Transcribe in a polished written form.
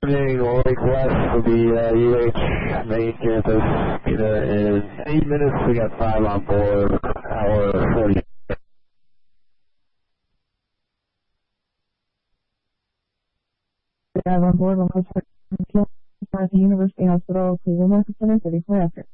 Morning, Lake West for the UH main campus. In 8 minutes, we got 5 on board, hour 40. We have on board 1 the University Hospital, Cleveland, Medical Center, 34 after.